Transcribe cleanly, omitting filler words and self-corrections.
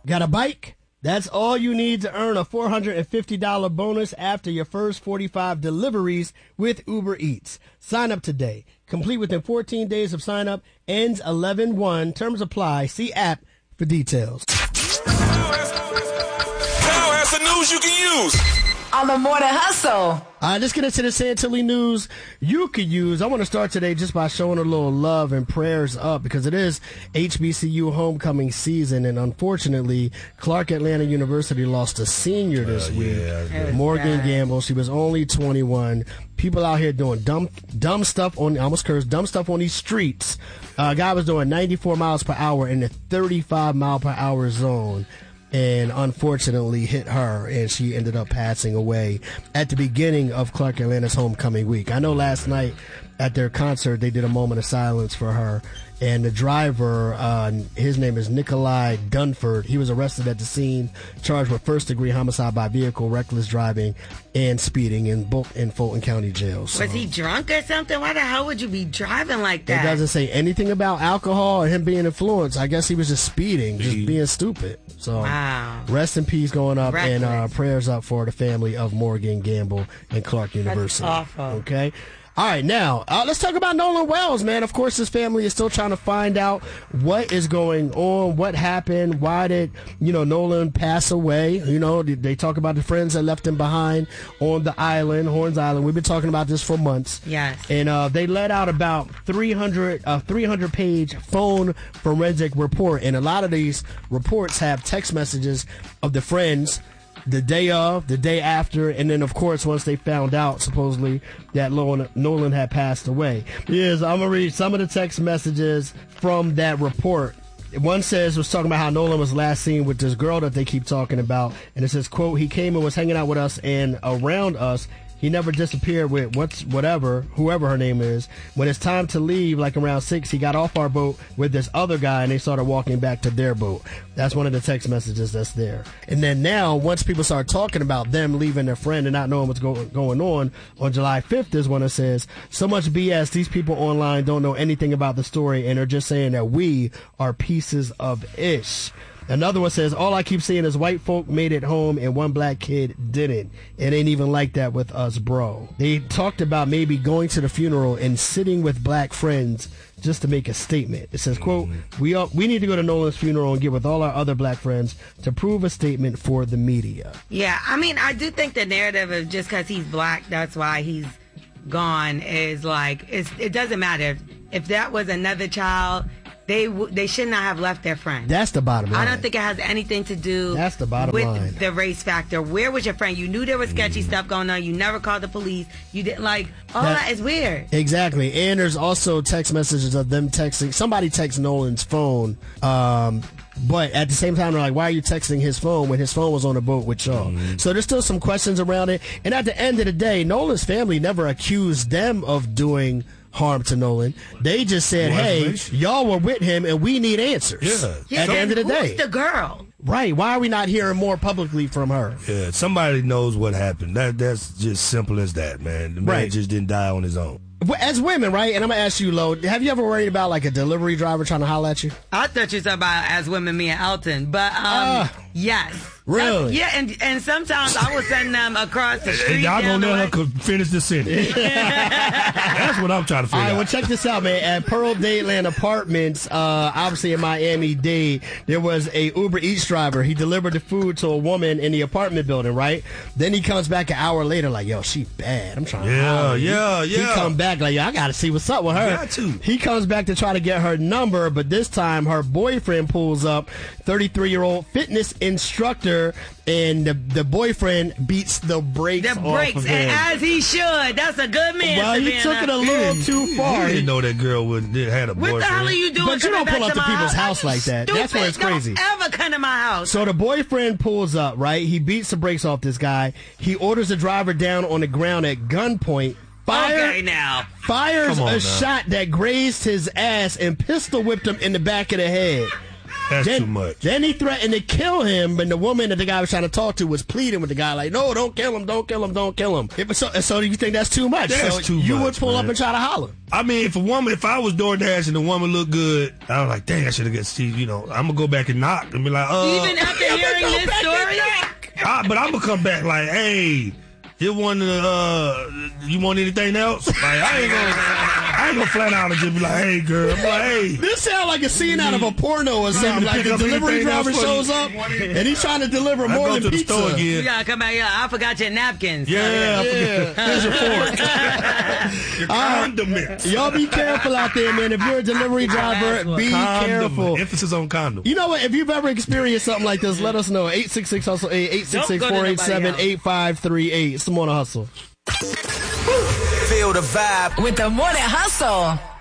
Got a bike? That's all you need to earn a $450 bonus after your first 45 deliveries with Uber Eats. Sign up today. Complete within 14 days of sign up. Ends 11/1. Terms apply. See app for details. Now has the news you can use on the Morning Hustle. All right, let's get into the Chantilly news you could use. I want to start today just by showing a little love and prayers up because it is HBCU homecoming season, and unfortunately, Clark Atlanta University lost a senior this week, Morgan Gamble. She was only 21. People out here doing dumb stuff on, I almost cursed, dumb stuff on these streets. A guy was doing 94 miles per hour in the 35 mile per hour zone, and unfortunately hit her, and she ended up passing away at the beginning of Clark Atlanta's homecoming week. I know last night at their concert they did a moment of silence for her, and the driver, his name is Nikolai Dunford. He was arrested at the scene, charged with first-degree homicide by vehicle, reckless driving, and speeding in Fulton County Jail. So, was he drunk or something? Why the hell would you be driving like that? It doesn't say anything about alcohol or him being influenced. I guess he was just speeding, just being stupid. So, wow. Rest in peace going up, reckless. And prayers up for the family of Morgan Gamble and Clark University. That's awful. Okay? All right, now, let's talk about Nolan Wells, man. Of course, his family is still trying to find out what is going on, what happened, why did, Nolan pass away. They talk about the friends that left him behind on the island, Horns Island. We've been talking about this for months. Yes. And they let out about 300-page phone forensic report, and a lot of these reports have text messages of the friends the day of, the day after, and then, of course, once they found out, supposedly, that Nolan had passed away. Yes, I'm going to read some of the text messages from that report. One was talking about how Nolan was last seen with this girl that they keep talking about, and it says, quote, he came and was hanging out with us and around us. He never disappeared with whoever her name is. When it's time to leave, like around 6, he got off our boat with this other guy, and they started walking back to their boat. That's one of the text messages that's there. And then now, once people start talking about them leaving their friend and not knowing what's going on July 5th is when it says, so much BS, these people online don't know anything about the story, and are just saying that we are pieces of ish. Another one says, all I keep seeing is white folk made it home and one black kid didn't. It ain't even like that with us, bro. They talked about maybe going to the funeral and sitting with black friends just to make a statement. It says, quote, we need to go to Nolan's funeral and get with all our other black friends to prove a statement for the media. Yeah, I mean, I do think the narrative of just because he's black, that's why he's gone is like, it doesn't matter. If that was another child, they should not have left their friend. That's the bottom line. I don't think it has anything to do That's the bottom with line. the race factor. Where was your friend? You knew there was sketchy stuff going on. You never called the police. You didn't that is weird. Exactly. And there's also text messages of them texting. Somebody texts Nolan's phone. But at the same time, they're like, why are you texting his phone when his phone was on the boat with y'all? So there's still some questions around it. And at the end of the day, Nolan's family never accused them of doing harm to Nolan. They just said, hey, y'all were with him and we need answers. Yeah. At the end of the day. Who's the girl? Right. Why are we not hearing more publicly from her? Yeah, somebody knows what happened. That's just simple as that, man. The man just didn't die on his own. As women, right? And I'm going to ask you, Lo, have you ever worried about like a delivery driver trying to holler at you? I thought you were talking about as women, me and Elton. But, yes. Really? And sometimes I will send them across the street. Y'all gonna let her finish the sentence. That's what I'm trying to figure out. All right, well, check this out, man. At Pearl Dadeland Apartments, obviously in Miami-Dade, there was a Uber Eats driver. He delivered the food to a woman in the apartment building, right? Then he comes back an hour later like, yo, she bad. I'm trying to holler. Yeah. He come back like, yo, I got to see what's up with her. Got to. He comes back to try to get her number, but this time her boyfriend pulls up, 33-year-old fitness instructor, and the boyfriend beats the brakes off of him. And as he should. That's a good man. Well, he took it a little too far. He didn't know that girl had a boyfriend. What the hell are you doing? But you don't pull up to people's house like that. Stupid. That's where it's crazy. Don't ever come to my house. So the boyfriend pulls up, right? He beats the brakes off this guy. He orders the driver down on the ground at gunpoint. Fires a shot that grazed his ass and pistol whipped him in the back of the head. That's too much. Then he threatened to kill him, and the woman that the guy was trying to talk to was pleading with the guy like, no, don't kill him, don't kill him, don't kill him. So you think that's too much? That's too much, you would pull up and try to holler. I mean, if I was DoorDash and the woman looked good, I was like, dang, I should have got Steve. You know, I'm gonna go back and knock and be like, even after hearing this story. But I'm gonna come back like, hey, you want anything else? Like, I ain't gonna flat out and just be like, hey, girl. I'm like, hey. This sounds like a scene out of a porno or something. Like the delivery driver shows up and he's trying to deliver more than pizza. Store again. You gotta come back here. I forgot your napkins. Yeah. Here's your fork. Your condiments. Y'all be careful out there, man. If you're a delivery driver, be careful. Emphasis on condom. You know what? If you've ever experienced something like this, let us know. 866-HUSTLE-8, 866-487-8538. It's the Morning Hustle. Feel the vibe with the Morning Hustle.